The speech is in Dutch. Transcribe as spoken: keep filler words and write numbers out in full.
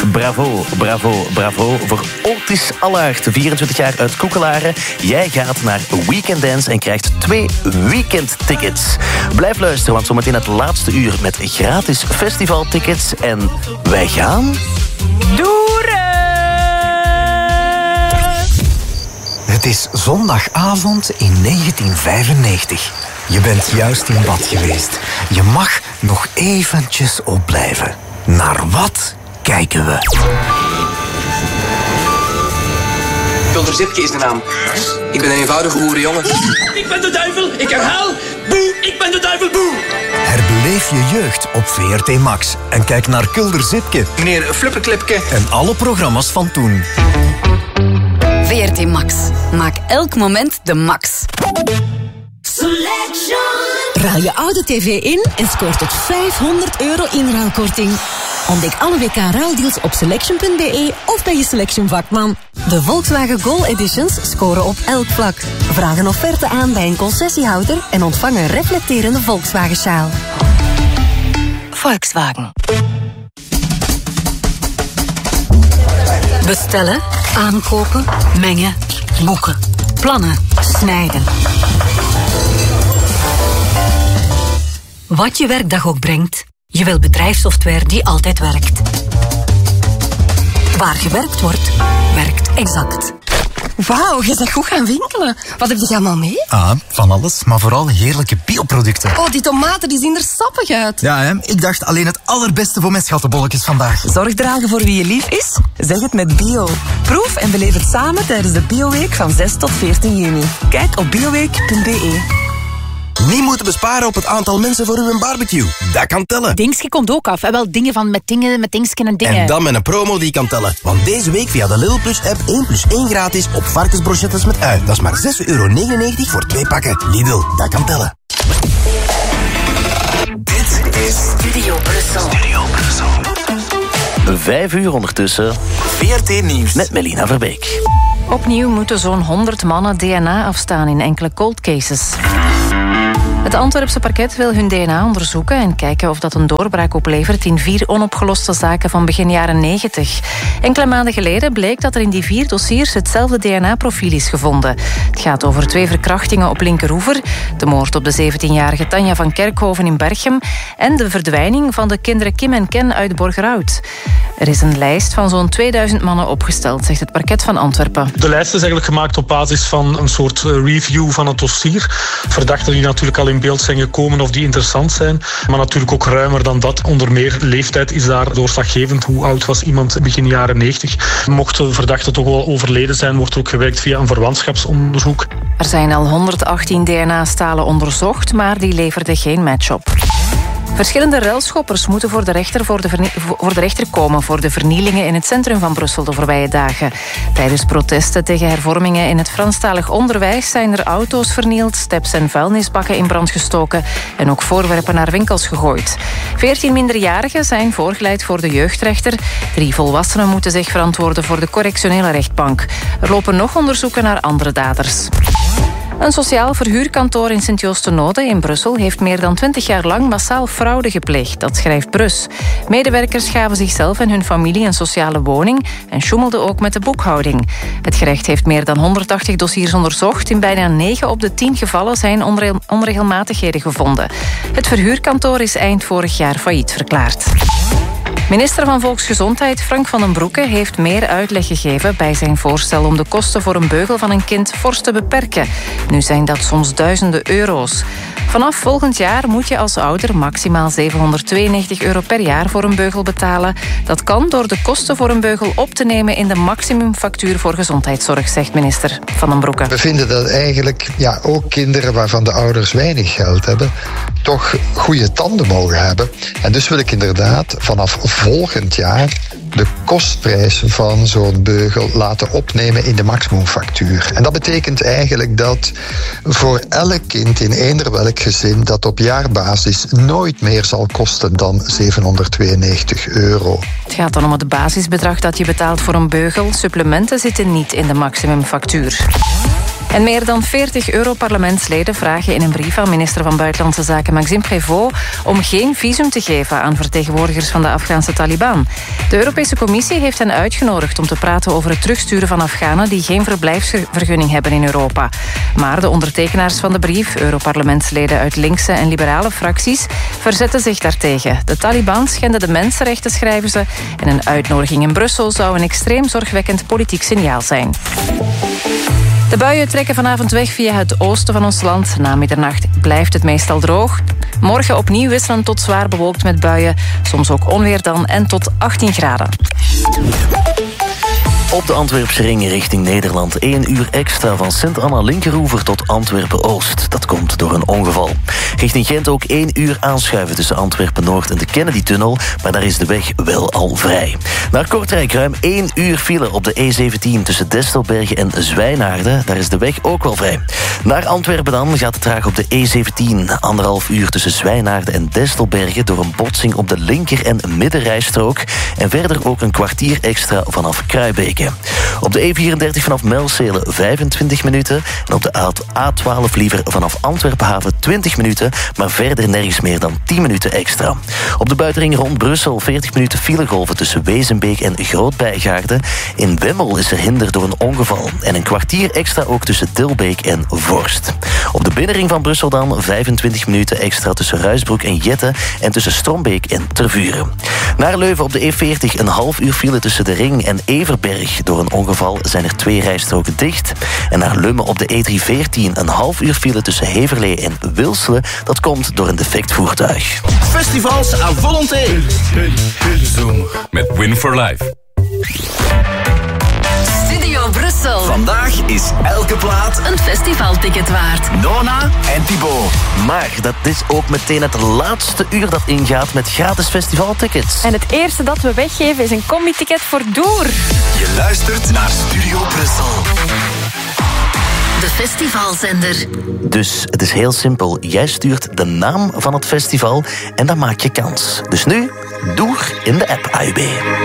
Bravo, bravo, bravo voor Otis Allaert, vierentwintig jaar uit Koekelaren. Jij gaat naar Weekend Dance en krijgt twee weekendtickets. Blijf luisteren, want zometeen het laatste uur met gratis festivaltickets. En wij gaan... Doeren! Het is zondagavond in negentien vijfennegentig. Je bent juist in bad geweest. Je mag nog eventjes opblijven. Naar wat kijken we? Kulder Zipke is de naam. Ik ben een eenvoudige boerenjongen. Ik ben de duivel, ik herhaal. Boe, ik ben de duivel, boe. Herbeleef je jeugd op V R T Max. En kijk naar Kulder Zipke. Meneer Flupperklipke. En alle programma's van toen. V R T Max. Maak elk moment de max. Selection. Ruil je oude tv in en scoort tot vijfhonderd euro inruilkorting. Ontdek alle W K-ruildeals op selection punt b e of bij je Selection vakman. De Volkswagen Gol Editions scoren op elk vlak. Vraag een offerte aan bij een concessiehouder en ontvang een reflecterende Volkswagen-sjaal. Volkswagen. Bestellen, aankopen, mengen, boeken, plannen, snijden. Wat je werkdag ook brengt, je wil bedrijfssoftware die altijd werkt. Waar gewerkt wordt, werkt Exact. Wauw, je bent goed gaan winkelen. Wat heb je allemaal mee? Ah, van alles, maar vooral heerlijke bioproducten. Oh, die tomaten die zien er sappig uit. Ja, hè? Ik dacht alleen het allerbeste voor mijn schattenbolletjes vandaag. Zorg dragen voor wie je lief is? Zeg het met bio. Proef en beleef het samen tijdens de Bioweek van zes tot veertien juni. Kijk op bioweek punt b e. Niet moeten besparen op het aantal mensen voor uw barbecue. Dat kan tellen. Dingsje komt ook af. En wel dingen van met dingen, met dingsken en dingen. En dan met een promo die kan tellen. Want deze week via de Lidl Plus app één plus één gratis op varkensbrochettes met ui. Dat is maar zes euro negenennegentig voor twee pakken. Lidl, dat kan tellen. Dit is Studio Brussel. Studio Brussel. Vijf uur ondertussen. V R T Nieuws. Met Melina Verbeek. Opnieuw moeten zo'n honderd mannen D N A afstaan in enkele cold cases. Het Antwerpse parket wil hun D N A onderzoeken en kijken of dat een doorbraak oplevert in vier onopgeloste zaken van begin jaren negentig. Enkele maanden geleden bleek dat er in die vier dossiers hetzelfde D N A-profiel is gevonden. Het gaat over twee verkrachtingen op Linkeroever, de moord op de zeventienjarige Tanja van Kerkhoven in Berchem en de verdwijning van de kinderen Kim en Ken uit Borgerhout. Er is een lijst van zo'n tweeduizend mannen opgesteld, zegt het parket van Antwerpen. De lijst is eigenlijk gemaakt op basis van een soort review van het dossier. Verdachten die natuurlijk al in beeld zijn gekomen of die interessant zijn. Maar natuurlijk ook ruimer dan dat. Onder meer leeftijd is daar doorslaggevend. Hoe oud was iemand begin jaren negentig? Mocht de verdachte toch wel overleden zijn, wordt er ook gewerkt via een verwantschapsonderzoek. Er zijn al honderdachttien D N A-stalen onderzocht, maar die leverden geen match op. Verschillende ruilschoppers moeten voor de, rechter voor, de vernie- voor de rechter komen voor de vernielingen in het centrum van Brussel de voorbije dagen. Tijdens protesten tegen hervormingen in het Franstalig onderwijs zijn er auto's vernield, steps en vuilnisbakken in brand gestoken en ook voorwerpen naar winkels gegooid. Veertien minderjarigen zijn voorgeleid voor de jeugdrechter. Drie volwassenen moeten zich verantwoorden voor de correctionele rechtbank. Er lopen nog onderzoeken naar andere daders. Een sociaal verhuurkantoor in Sint-Joost-de-Noode in Brussel heeft meer dan twintig jaar lang massaal fraude gepleegd. Dat schrijft Brus. Medewerkers gaven zichzelf en hun familie een sociale woning en sjoemelden ook met de boekhouding. Het gerecht heeft meer dan honderdtachtig dossiers onderzocht. In bijna negen op de tien gevallen zijn onre- onregelmatigheden gevonden. Het verhuurkantoor is eind vorig jaar failliet verklaard. Minister van Volksgezondheid Frank van den Broeke heeft meer uitleg gegeven bij zijn voorstel om de kosten voor een beugel van een kind fors te beperken. Nu zijn dat soms duizenden euro's. Vanaf volgend jaar moet je als ouder maximaal zevenhonderdtweeënnegentig euro per jaar voor een beugel betalen. Dat kan door de kosten voor een beugel op te nemen in de maximumfactuur voor gezondheidszorg, zegt minister Van den Broeke. We vinden dat eigenlijk ja, ook kinderen waarvan de ouders weinig geld hebben, toch goede tanden mogen hebben. En dus wil ik inderdaad vanaf volgend jaar de kostprijs van zo'n beugel laten opnemen in de maximumfactuur. En dat betekent eigenlijk dat voor elk kind in eender welk gezin dat op jaarbasis nooit meer zal kosten dan zevenhonderdtweeënnegentig euro. Het gaat dan om het basisbedrag dat je betaalt voor een beugel. Supplementen zitten niet in de maximumfactuur. En meer dan veertig Europarlementsleden vragen in een brief aan minister van Buitenlandse Zaken Maxime Prévost om geen visum te geven aan vertegenwoordigers van de Afghaanse Taliban. De Europese Commissie heeft hen uitgenodigd om te praten over het terugsturen van Afghanen die geen verblijfsvergunning hebben in Europa. Maar de ondertekenaars van de brief, Europarlementsleden uit linkse en liberale fracties, verzetten zich daartegen. De Taliban schenden de mensenrechten, schrijven ze, en een uitnodiging in Brussel zou een extreem zorgwekkend politiek signaal zijn. De buien trekken vanavond weg via het oosten van ons land. Na middernacht blijft het meestal droog. Morgen opnieuw wisselend tot zwaar bewolkt met buien. Soms ook onweer dan en tot achttien graden. Op de Antwerpse ring richting Nederland één uur extra van Sint-Anna-Linkeroever tot Antwerpen-Oost. Dat komt door een ongeval. Richting Gent ook één uur aanschuiven tussen Antwerpen-Noord en de Kennedy-tunnel, maar daar is de weg wel al vrij. Naar Kortrijk ruim één uur file op de E zeventien tussen Destelbergen en Zwijnaarden. Daar is de weg ook wel vrij. Naar Antwerpen dan gaat het traag op de E zeventien. Anderhalf uur tussen Zwijnaarden en Destelbergen door een botsing op de linker- en middenrijstrook. En verder ook een kwartier extra vanaf Kruibeke. Op de E vierendertig vanaf Melcelen vijfentwintig minuten. En op de A twaalf liever vanaf Antwerpenhaven twintig minuten. Maar verder nergens meer dan tien minuten extra. Op de buitenring rond Brussel veertig minuten filegolven tussen Wezenbeek en Grootbijgaarden. In Wemmel is er hinder door een ongeval. En een kwartier extra ook tussen Dilbeek en Vorst. Op de binnenring van Brussel dan vijfentwintig minuten extra tussen Ruisbroek en Jette. En tussen Strombeek en Tervuren. Naar Leuven op de E veertig een half uur file tussen de Ring en Everberg. Door een ongeval zijn er twee rijstroken dicht. En naar Lummen op de E driehonderdveertien een half uur file tussen Heverlee en Wilselen. Dat komt door een defect voertuig. Festivals à volonté. Zoom met Win for Life. Studio Brussel. Vandaag is elke plaat een festivalticket waard. Nona en Thibaut. Maar dat is ook meteen het laatste uur dat ingaat met gratis festivaltickets. En het eerste dat we weggeven is een combi-ticket voor Doer. Je luistert naar Studio Brussel. De festivalzender. Dus het is heel simpel. Jij stuurt de naam van het festival en dan maak je kans. Dus nu, Doer in de app A U B.